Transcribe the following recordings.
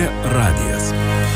radijas.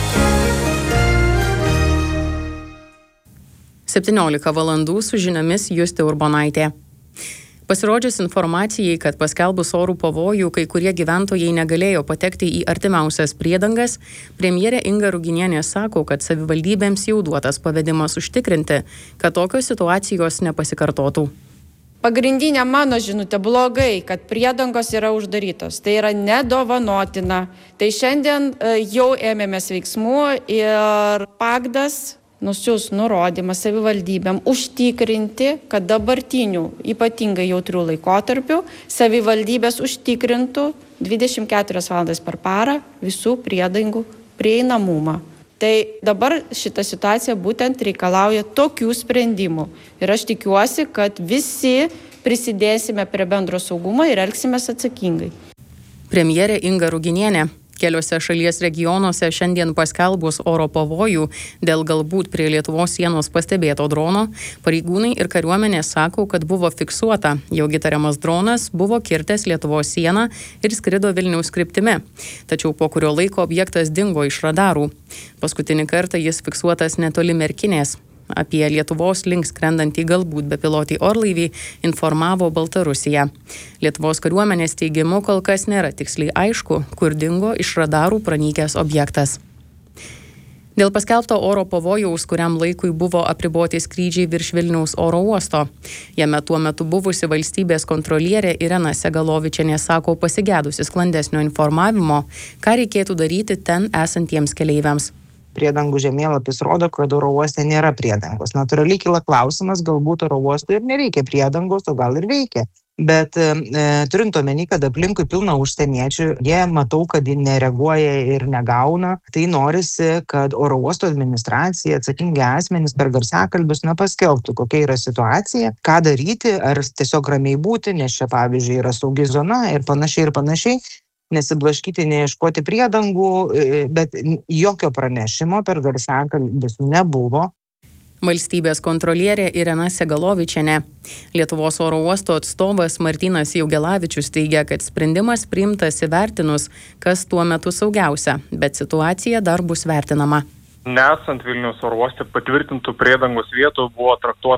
17 valandų su žiniomis Justė Urbonaitė. Pasirodžius informacijai, kad paskelbus orų pavojų, kai kurie gyventojai negalėjo patekti į artimiausias priedangas, premjerė Inga Ruginienė sako, kad savivaldybėms jau duotas pavedimas užtikrinti, kad tokios situacijos nepasikartotų. Pagrindinė mano žinutė blogai, kad priedangos yra uždarytos. Tai yra nedovanotina. Tai šiandien jau ėmėmės veiksmų ir PAGDAS nusiųs nurodymą savivaldybėm užtikrinti, kad dabartinių ypatingai jautrių laikotarpių savivaldybės užtikrintų 24 valandas per parą visų priedangų prieinamumą. Tai dabar šita situacija būtent reikalauja tokių sprendimų. Ir aš tikiuosi, kad visi prisidėsime prie bendro saugumo ir elgsimės atsakingai. Premjerė Inga Ruginienė. Keliose šalies regionuose šiandien paskelbus oro pavojų dėl galbūt prie Lietuvos sienos pastebėto drono, pareigūnai ir kariuomenė sako, kad buvo fiksuota, jog įtariamas dronas buvo kirtęs Lietuvos sieną ir skrido Vilniaus kryptimi. Tačiau po kurio laiko objektas dingo iš radarų. Paskutinį kartą jis fiksuotas netoli Merkinės. Apie Lietuvos link skrendantį galbūt bepilotį orlaivį informavo Baltarusija. Lietuvos kariuomenės teigimu kol kas nėra tiksliai aišku, kur dingo iš radarų pranykęs objektas. Dėl paskelbto oro pavojaus, kuriam laikui buvo apriboti skrydžiai virš Vilniaus oro uosto. Jame tuo metu buvusi valstybės kontrolierė Irena Segalovičienė sako pasigedusi sklandesnio informavimo, ką reikėtų daryti ten esantiems keleiviams. Priedangų žemėlapis rodo, kad oro uoste nėra priedangos. Natūraliai kyla klausimas, galbūt oro uostui ir nereikia priedangos, o gal ir reikia. Bet turint omeny, kad aplinkui pilna užsieniečių, jie matau, kad jie nereaguoja ir negauna. Tai norisi, kad oro uosto administracija, atsakingi asmenys per garsiakalbius paskelbtų, kokia yra situacija, ką daryti, ar tiesiog ramiai būti, nes čia pavyzdžiui yra saugi zona ir panašiai. Nesiblaškyti, neieškoti priedangų, bet jokio pranešimo per garsiakalbius nebuvo. Valstybės kontrolierė Irena Segalovičienė. Lietuvos oro uosto atstovas Martynas Jaugelavičius teigia, kad sprendimas priimtas įvertinus, kas tuo metu saugiausia, bet situacija dar bus vertinama. Nesant Vilniaus oro uoste patvirtintų priedangos vietų buvo traktuota